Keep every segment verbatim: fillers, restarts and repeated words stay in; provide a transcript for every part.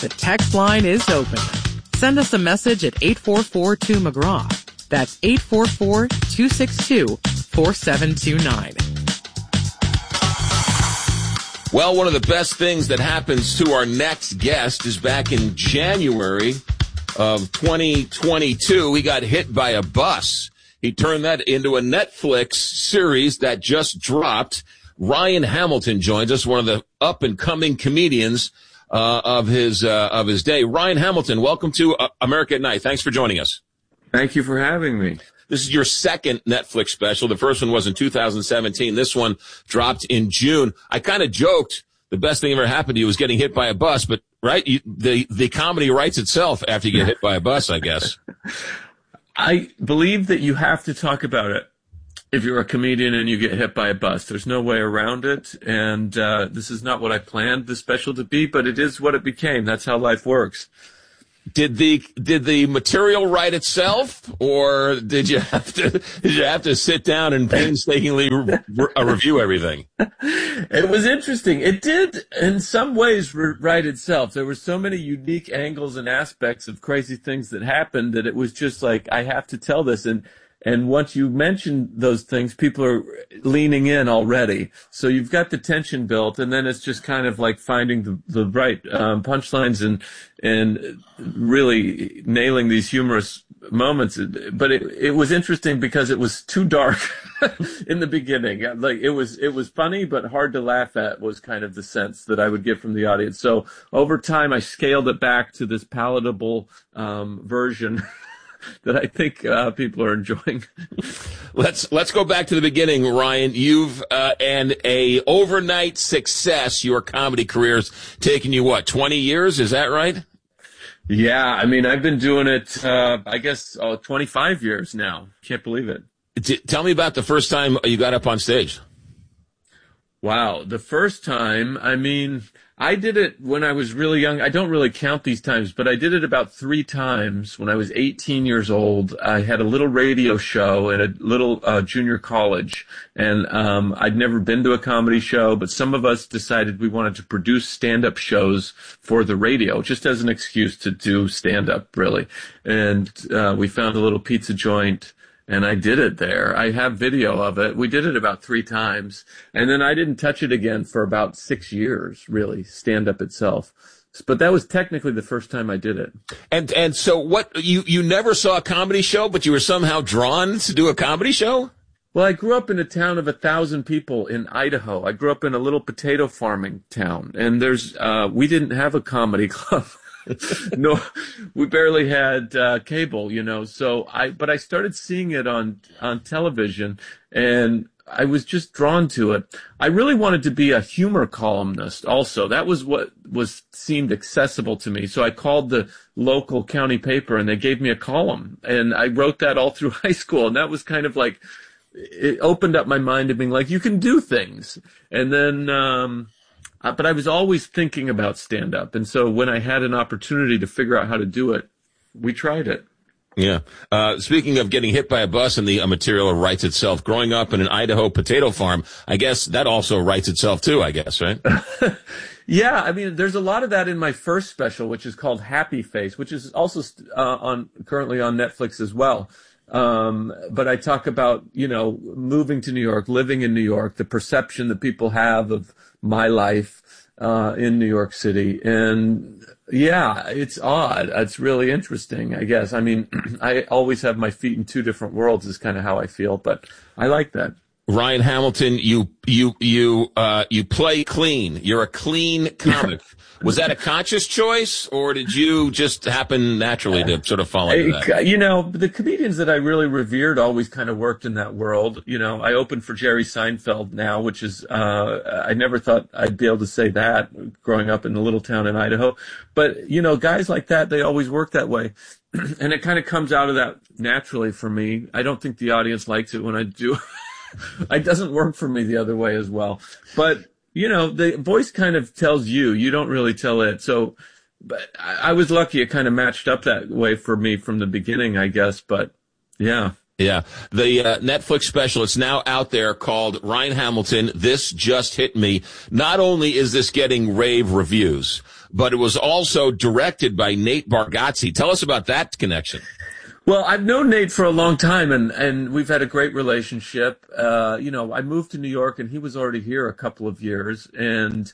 The text line is open. Send us a message at eight four four two McGraw. That's eight four four two six two four seven two nine. Well, one of the best things that happens to our next guest is back in January of twenty twenty-two, he got hit by a bus. He turned that into a Netflix series that just dropped. Ryan Hamilton joins us, one of the up-and-coming comedians uh, of his uh, of his day. Ryan Hamilton, welcome to uh, America at Night. Thanks for joining us. Thank you for having me. This is your second Netflix special. The first one was in two thousand seventeen. This one dropped in June. I kind of joked the best thing ever happened to you was getting hit by a bus, but right, you, the the comedy writes itself after you get hit by a bus, I guess. I believe that you have to talk about it if you're a comedian and you get hit by a bus. There's no way around it, and uh, this is not what I planned the special to be, but it is what it became. That's how life works. Did the did the material write itself, or did you have to did you have to sit down and painstakingly re- re- review everything? It was interesting. It did, in some ways, re- write itself. There were so many unique angles and aspects of crazy things that happened that it was just like, I have to tell this. And And once you mention those things, people are leaning in already. So you've got the tension built, and then it's just kind of like finding the, the right um, punchlines and and really nailing these humorous moments. But it it was interesting because it was too dark in the beginning. Like it was it was funny but hard to laugh at was kind of the sense that I would get from the audience. So over time, I scaled it back to this palatable um, version that I think uh, people are enjoying. let's let's go back to the beginning, Ryan. You've uh, and a overnight success. Your comedy career's taken you what, twenty years? Is that right? Yeah, I mean, I've been doing it. Uh, I guess uh, twenty-five years now. Can't believe it. T- tell me about the first time you got up on stage. Wow, the first time, I mean, I did it when I was really young. I don't really count these times, but I did it about three times when I was eighteen years old. I had a little radio show at a little uh, junior college, and um, I'd never been to a comedy show, but some of us decided we wanted to produce stand-up shows for the radio, just as an excuse to do stand-up, really. And uh, we found a little pizza joint, and I did it there. I have video of it. We did it about three times. And then I didn't touch it again for about six years, really, stand-up itself. But that was technically the first time I did it. And and so what, you, you never saw a comedy show, but you were somehow drawn to do a comedy show? Well, I grew up in a town of a thousand people in Idaho. I grew up in a little potato farming town. And there's, uh, we didn't have a comedy club. No, we barely had uh, cable, you know. So I, but I started seeing it on on television, and I was just drawn to it. I really wanted to be a humor columnist. Also, that was what was seemed accessible to me. So I called the local county paper, and they gave me a column, and I wrote that all through high school, and that was kind of like it opened up my mind to being like, you can do things, and then. Um, Uh, but I was always thinking about stand-up. And so when I had an opportunity to figure out how to do it, we tried it. Yeah. Uh, speaking of getting hit by a bus and the uh, material writes itself, growing up in an Idaho potato farm, I guess that also writes itself too, I guess, right? Yeah, I mean, there's a lot of that in my first special, which is called Happy Face, which is also uh, on currently on Netflix as well. Um, but I talk about, you know, moving to New York, living in New York, the perception that people have of my life uh, in New York City. And, yeah, it's odd. It's really interesting, I guess. I mean, I always have my feet in two different worlds is kind of how I feel, but I like that. Ryan Hamilton, you you you uh, you play clean. You're a clean comic. Was that a conscious choice, or did you just happen naturally to sort of fall into that? You know, the comedians that I really revered always kind of worked in that world. You know, I opened for Jerry Seinfeld now, which is, uh, I never thought I'd be able to say that growing up in a little town in Idaho. But, you know, guys like that, they always work that way. And it kind of comes out of that naturally for me. I don't think the audience likes it when I do. It doesn't work for me the other way as well. But, you know, the voice kind of tells you. You don't really tell it. So, but I, I was lucky it kind of matched up that way for me from the beginning, I guess. But, yeah. Yeah. The uh, Netflix special, it's now out there, called Ryan Hamilton, This Just Hit Me. Not only is this getting rave reviews, but it was also directed by Nate Bargatze. Tell us about that connection. Well, I've known Nate for a long time, and, and we've had a great relationship. Uh, you know, I moved to New York, and he was already here a couple of years, and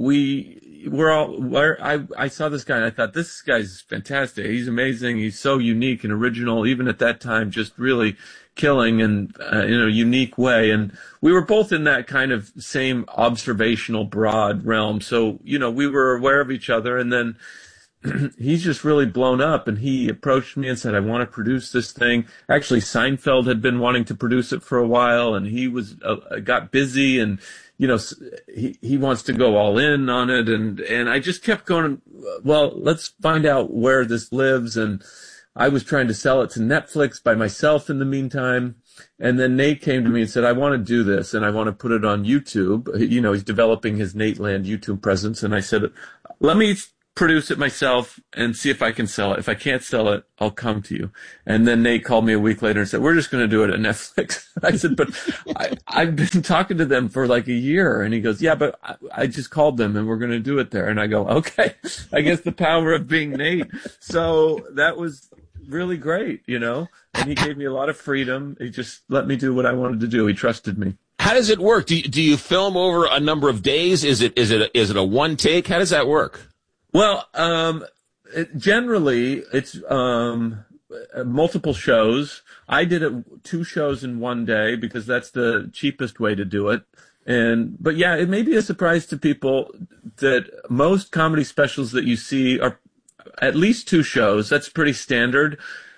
we were all, where I, I saw this guy and I thought, this guy's fantastic. He's amazing. He's so unique and original, even at that time, just really killing and uh, in a unique way. And we were both in that kind of same observational broad realm. So, you know, we were aware of each other, and then he's just really blown up, and he approached me and said, I want to produce this thing. Actually, Seinfeld had been wanting to produce it for a while, and he was, uh, got busy, and, you know, he, he wants to go all in on it. And, and I just kept going, well, let's find out where this lives. And I was trying to sell it to Netflix by myself in the meantime. And then Nate came to me and said, I want to do this, and I want to put it on YouTube. You know, he's developing his Nateland YouTube presence. And I said, let me produce it myself and see if I can sell it. If I can't sell it, I'll come to you. And then Nate called me a week later and said, we're just going to do it at Netflix. I said, but I, I've been talking to them for like a year. And he goes, yeah, but I, I just called them and we're going to do it there. And I go, okay, I guess the power of being Nate. So that was really great, you know, and he gave me a lot of freedom. He just let me do what I wanted to do. He trusted me. How does it work? Do you, do you film over a number of days? Is it, is it, a, is it a one take? How does that work? Well, um, it, generally it's, um, multiple shows. I did it two shows in one day because that's the cheapest way to do it. And, but yeah, it may be a surprise to people that most comedy specials that you see are at least two shows. That's pretty standard.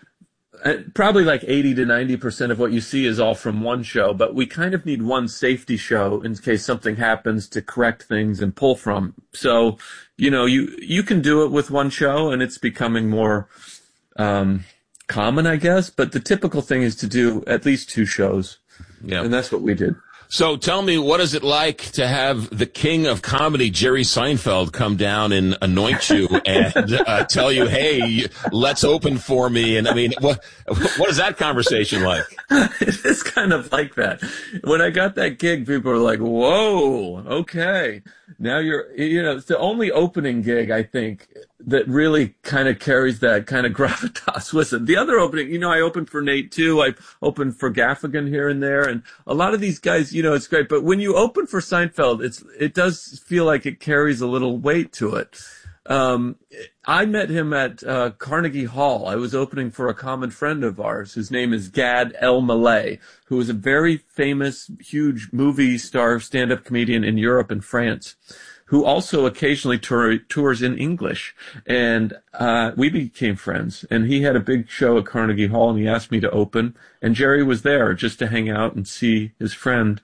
Probably like eighty to ninety percent of what you see is all from one show, but we kind of need one safety show in case something happens to correct things and pull from. So, you know, you, you can do it with one show, and it's becoming more, um, common, I guess, but the typical thing is to do at least two shows. Yeah. And that's what we did. So tell me, what is it like to have the king of comedy, Jerry Seinfeld, come down and anoint you and uh, tell you, hey, let's open for me? And I mean, what what is that conversation like? It is kind of like that. When I got that gig, people were like, whoa, okay. Now you're, you know, it's the only opening gig, I think, that really kind of carries that kind of gravitas with it. The other opening, you know, I opened for Nate too. I opened for Gaffigan here and there. And a lot of these guys, you know, it's great. But when you open for Seinfeld, it's, it does feel like it carries a little weight to it. Um, I met him at uh, Carnegie Hall. I was opening for a common friend of ours whose name is Gad Elmaleh, who is a very famous, huge movie star stand-up comedian in Europe and France, who also occasionally tour, tours in English. And uh, we became friends. And he had a big show at Carnegie Hall, and he asked me to open. And Jerry was there just to hang out and see his friend.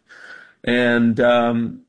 And um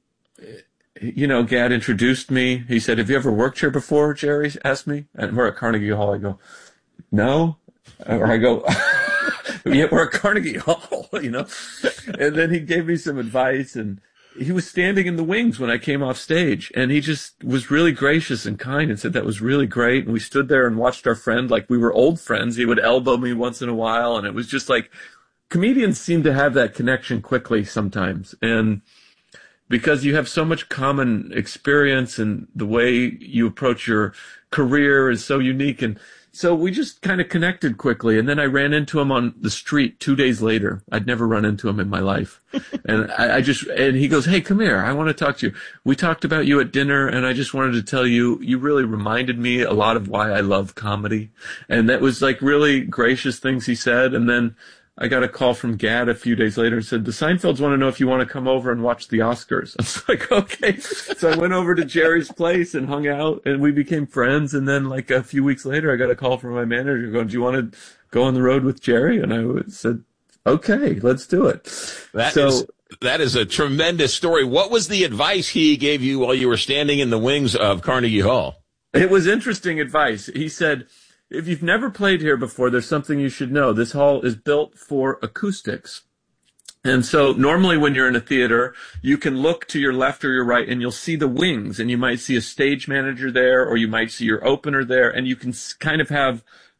you know, Gad introduced me. He said, have you ever worked here before, Jerry asked me? And we're at Carnegie Hall. I go, no. Or I go, yeah, we're at Carnegie Hall, you know. And then he gave me some advice, and he was standing in the wings when I came off stage. And he just was really gracious and kind and said that was really great. And we stood there and watched our friend like we were old friends. He would elbow me once in a while. And it was just like, comedians seem to have that connection quickly sometimes. And because you have so much common experience, and the way you approach your career is so unique. And so we just kind of connected quickly. And then I ran into him on the street two days later. I'd never run into him in my life. And I, I just, and he goes, hey, come here. I want to talk to you. We talked about you at dinner, and I just wanted to tell you, you really reminded me a lot of why I love comedy. And that was like really gracious things he said. And then I got a call from Gad a few days later and said, the Seinfelds want to know if you want to come over and watch the Oscars. I was like, okay. So I went over to Jerry's place and hung out, and we became friends. And then like a few weeks later, I got a call from my manager going, do you want to go on the road with Jerry? And I said, okay, let's do it. That so, is, that is a tremendous story. What was the advice he gave you while you were standing in the wings of Carnegie Hall? It was interesting advice. He said, if you've never played here before, there's something you should know. This hall is built for acoustics. And so normally when you're in a theater, you can look to your left or your right and you'll see the wings, and you might see a stage manager there, or you might see your opener there, and you can kind of have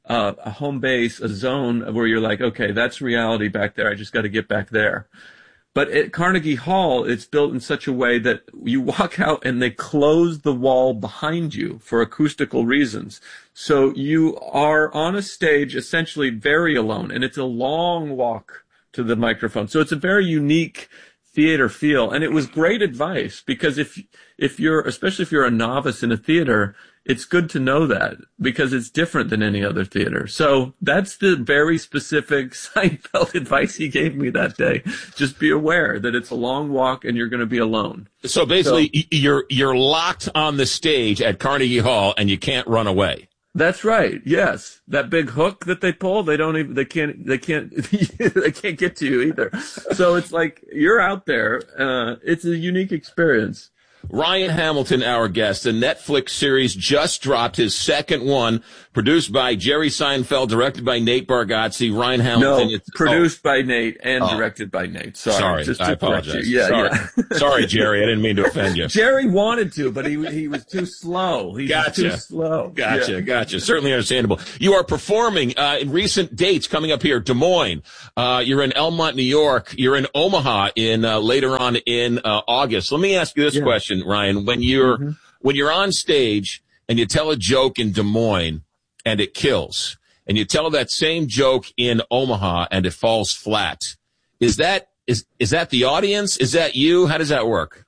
uh, a home base, a zone where you're like, okay, that's reality back there. I just got to get back there. But at Carnegie Hall, it's built in such a way that you walk out and they close the wall behind you for acoustical reasons. So you are on a stage essentially very alone, and it's a long walk to the microphone. So it's a very unique theater feel. And it was great advice, because if if you're, especially if you're a novice in a theater, it's good to know that, because it's different than any other theater. So that's the very specific Seinfeld advice he gave me that day. Just be aware that it's a long walk and you're going to be alone. So basically, So, you're you're locked on the stage at Carnegie Hall and you can't run away. that's right. Yes, that big hook that they pull, they don't even, they can't, they can't, they can't get to you either. So it's like you're out there. Uh, it's a unique experience. Ryan Hamilton, our guest. The Netflix series just dropped, his second one, produced by Jerry Seinfeld, directed by Nate Bargatze. Ryan Hamilton. No, it's, produced oh. by Nate and Oh. directed by Nate. Sorry, Sorry, just to I correct apologize. you. Yeah, Sorry. yeah. Sorry, Jerry. I didn't mean to offend you. Jerry wanted to, but he he was too slow. He Gotcha. was too slow. Gotcha, Yeah. gotcha. Certainly understandable. You are performing uh, in recent dates coming up here. Des Moines. Uh, you're in Elmont, New York. You're in Omaha in uh, later on in uh, August. Let me ask you this Yeah. question, Ryan. When you're Mm-hmm. when you're on stage and you tell a joke in Des Moines and it kills, and you tell that same joke in Omaha and it falls flat, is that is is that the audience? Is that you? How does that work?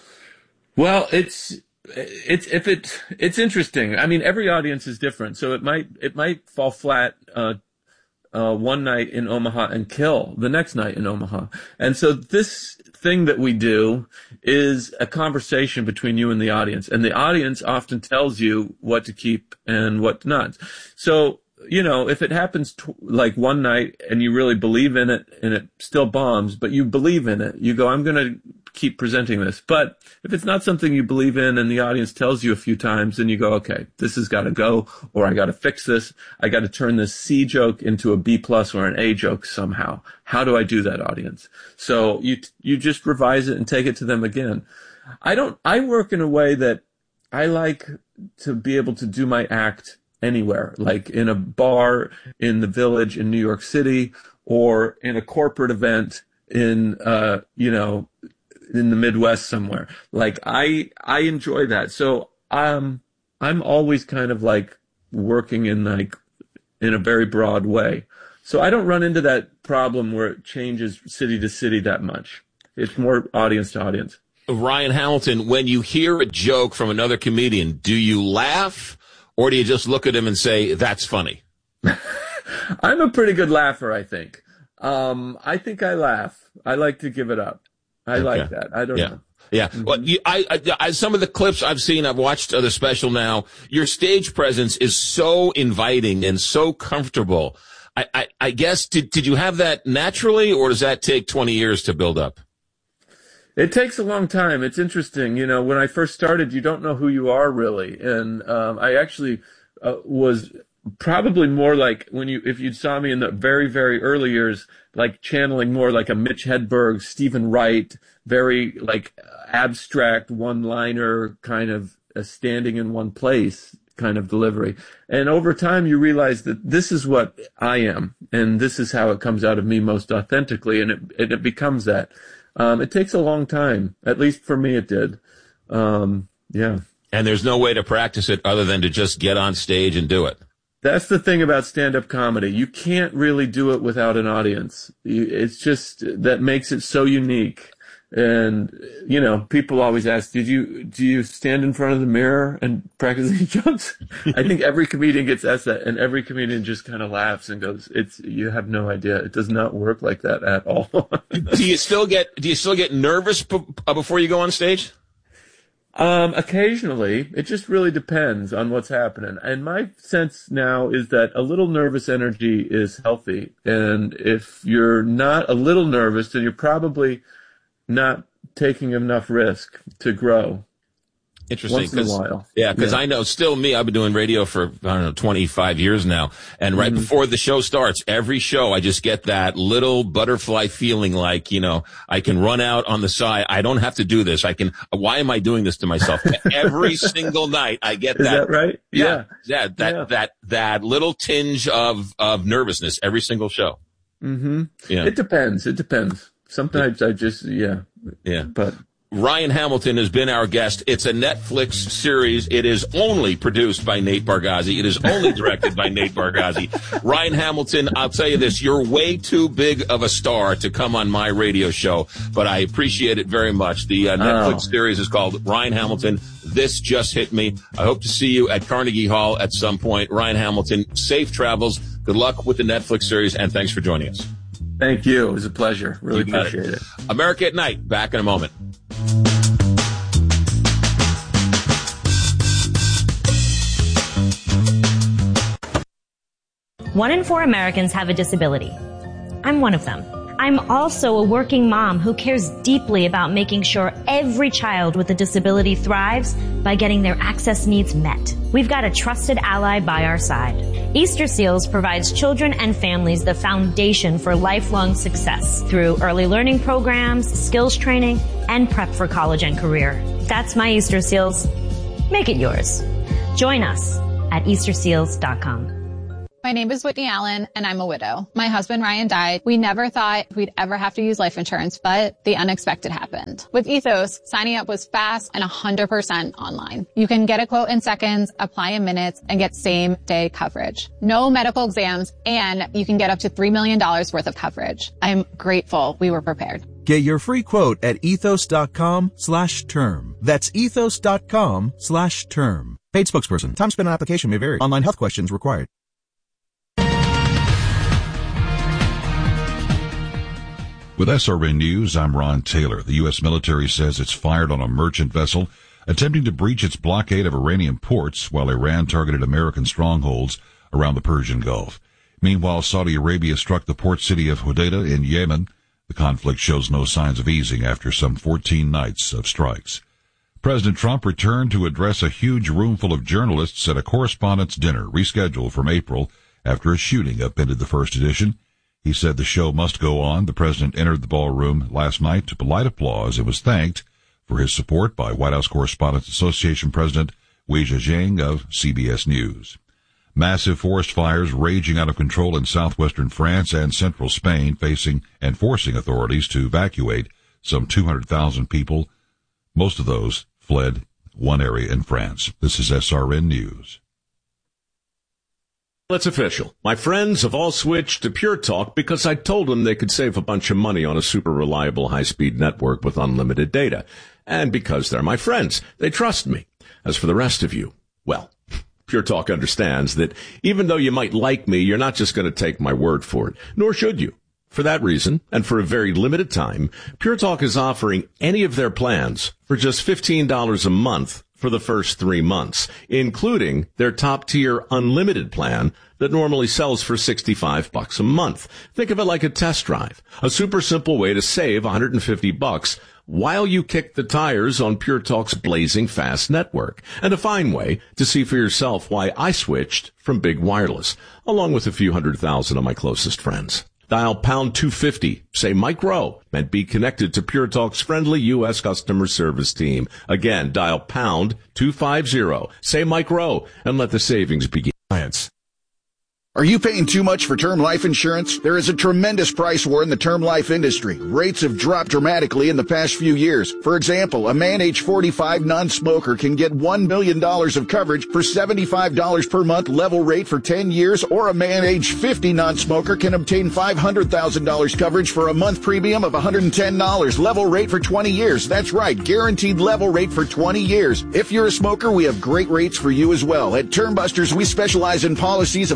Well, it's it's if it it's interesting. I mean, every audience is different, so it might it might fall flat uh, uh, one night in Omaha and kill the next night in Omaha. And so this thing that we do is a conversation between you and the audience, and the audience often tells you what to keep and what not. So, you know, if it happens t- like one night and you really believe in it and it still bombs, but you believe in it, you go, I'm going to keep presenting this. But if it's not something you believe in and the audience tells you a few times, then you go, okay, this has got to go, or I got to fix this. I got to turn this C joke into a B plus or an A joke somehow. How do I do that, audience? So you, you just revise it and take it to them again. I don't, I work in a way that I like to be able to do my act anywhere, like in a bar in the Village in New York City, or in a corporate event in, uh, you know, in the Midwest somewhere. Like I, I enjoy that. So, um, I'm always kind of like working in like, in a very broad way. So I don't run into that problem where it changes city to city that much. It's more audience to audience. Ryan Hamilton, when you hear a joke from another comedian, do you laugh, or do you just look at him and say, that's funny? I'm a pretty good laugher, I think. Um, I think I laugh. I like to give it up. I Okay. like that. I don't Yeah. know. Yeah. Well, you, I, I, I, some of the clips I've seen, I've watched uh, the special now, your stage presence is so inviting and so comfortable. I, I, I guess, did, did you have that naturally, or does that take twenty years to build up? It takes a long time. It's interesting. You know, when I first started, you don't know who you are really. And um, I actually uh, was probably more like when you, if you saw me in the very, very early years, like channeling more like a Mitch Hedberg, Stephen Wright, very like abstract one-liner kind of a standing in one place kind of delivery. And over time, you realize that this is what I am, and this is how it comes out of me most authentically, and it, and it becomes that. Um, it takes a long time. At least for me, it did. Um, yeah. And there's no way to practice it other than to just get on stage and do it. That's the thing about stand-up comedy. You can't really do it without an audience. You, it's just that makes it so unique. And, you know, people always ask, did you, do you stand in front of the mirror and practice these jokes? I think every comedian gets asked that, and every comedian just kind of laughs and goes, it's, you have no idea. It does not work like that at all. Do you still get, do you still get nervous b- uh, before you go on stage? Um, occasionally. It just really depends on what's happening. And my sense now is that a little nervous energy is healthy. And if you're not a little nervous, then you're probably not taking enough risk to grow. Interesting. Once in a while. Yeah, because yeah. I know still me, I've been doing radio for, I don't know, twenty-five years now. And right mm-hmm. before the show starts, every show, I just get that little butterfly feeling like, you know, I can run out on the side. I don't have to do this. I can, why am I doing this to myself? Every single night I get that. Is that right? Yeah. Yeah. yeah that, yeah. that, that little tinge of, of nervousness every single show. Mm-hmm. Yeah. It depends. It depends. Sometimes I just, yeah. Yeah. But. Ryan Hamilton has been our guest. It's a Netflix series. It is only produced by Nate Bargatze. It is only directed by Nate Bargatze. Ryan Hamilton, I'll tell you this, you're way too big of a star to come on my radio show, but I appreciate it very much. The uh, Netflix oh. series is called Ryan Hamilton, This Just Hit Me. I hope to see you at Carnegie Hall at some point. Ryan Hamilton, safe travels. Good luck with the Netflix series, and thanks for joining us. Thank you. It was a pleasure. Really appreciate it. it. America at Night, back in a moment. One in four Americans have a disability. I'm one of them. I'm also a working mom who cares deeply about making sure every child with a disability thrives by getting their access needs met. We've got a trusted ally by our side. Easter Seals provides children and families the foundation for lifelong success through early learning programs, skills training, and prep for college and career. That's my Easter Seals. Make it yours. Join us at Easter Seals dot com. My name is Whitney Allen, and I'm a widow. My husband, Ryan, died. We never thought we'd ever have to use life insurance, but the unexpected happened. With Ethos, signing up was fast and one hundred percent online. You can get a quote in seconds, apply in minutes, and get same-day coverage. No medical exams, and you can get up to three million dollars worth of coverage. I'm grateful we were prepared. Get your free quote at ethos.com slash term. That's ethos.com slash term. Paid spokesperson. Time spent on application may vary. Online health questions required. With S R N News, I'm Ron Taylor. The U S military says it's fired on a merchant vessel attempting to breach its blockade of Iranian ports while Iran targeted American strongholds around the Persian Gulf. Meanwhile, Saudi Arabia struck the port city of Hodeidah in Yemen. The conflict shows no signs of easing after some fourteen nights of strikes. President Trump returned to address a huge room full of journalists at a correspondents' dinner rescheduled from April after a shooting upended the first edition. He said the show must go on. The president entered the ballroom last night to polite applause and was thanked for his support by White House Correspondents Association President Weijia Jiang of C B S News. Massive forest fires raging out of control in southwestern France and central Spain, facing and forcing authorities to evacuate some two hundred thousand people. Most of those fled one area in France. This is S R N News. It's official. My friends have all switched to Pure Talk because I told them they could save a bunch of money on a super reliable high-speed network with unlimited data. And because they're my friends, they trust me. As for the rest of you, well, Pure Talk understands that even though you might like me, you're not just going to take my word for it, nor should you. For that reason, and for a very limited time, Pure Talk is offering any of their plans for just fifteen dollars a month for the first three months, including their top-tier unlimited plan that normally sells for sixty-five bucks a month. Think of it like a test drive, a super simple way to save one hundred fifty bucks while you kick the tires on Pure Talk's blazing fast network, and a fine way to see for yourself why I switched from big wireless, along with a few hundred thousand of my closest friends. Dial pound two fifty, say Mike Rowe, and be connected to Pure Talk's friendly U S customer service team. Again, dial pound two fifty, say Mike Rowe, and let the savings begin. Are you paying too much for term life insurance? There is a tremendous price war in the term life industry. Rates have dropped dramatically in the past few years. For example, a man age forty-five non-smoker can get one million dollars of coverage for seventy-five dollars per month level rate for ten years, or a man age fifty non-smoker can obtain five hundred thousand dollars coverage for a month premium of one hundred ten dollars level rate for twenty years. That's right, guaranteed level rate for twenty years. If you're a smoker, we have great rates for you as well. At Term Busters, we specialize in policies of five hundred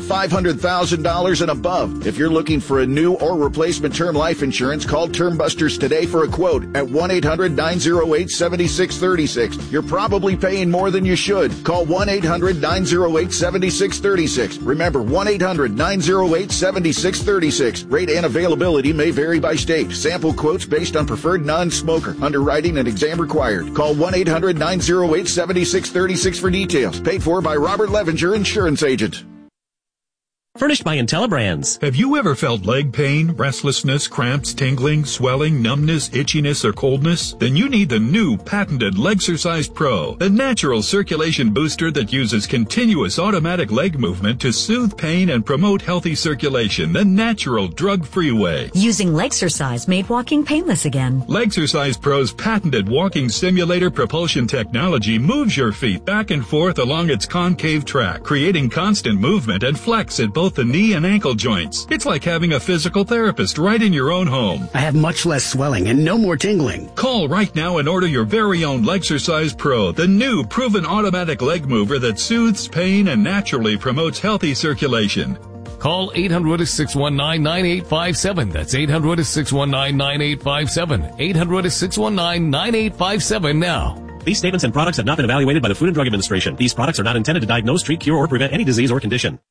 hundred thousand dollars and above. If you're looking for a new or replacement term life insurance, call Term Busters today for a quote at one eight hundred nine oh eight seven six three six. You're probably paying more than you should. Call one eight hundred nine oh eight seven six three six. Remember, one eight hundred nine oh eight seven six three six. Rate and availability may vary by state. Sample quotes based on preferred non-smoker. Underwriting and exam required. Call one eight hundred nine oh eight seven six three six for details. Paid for by Robert Levinger, Insurance Agent. Furnished by IntelliBrands. Have you ever felt leg pain, restlessness, cramps, tingling, swelling, numbness, itchiness, or coldness? Then you need the new patented Legsercise Pro, the natural circulation booster that uses continuous automatic leg movement to soothe pain and promote healthy circulation the natural drug-free way. Using Legsercise made walking painless again. Legsercise Pro's patented walking simulator propulsion technology moves your feet back and forth along its concave track, creating constant movement and flex at both the knee and ankle joints. It's like having a physical therapist right in your own home. I have much less swelling and no more tingling. Call right now and order your very own Legsercise Pro, the new proven automatic leg mover that soothes pain and naturally promotes healthy circulation. Call eight hundred, six one nine, nine eight five seven. That's eight hundred, six one nine, nine eight five seven. eight hundred, six one nine, nine eight five seven now. These statements and products have not been evaluated by the Food and Drug Administration. These products are not intended to diagnose, treat, cure, or prevent any disease or condition.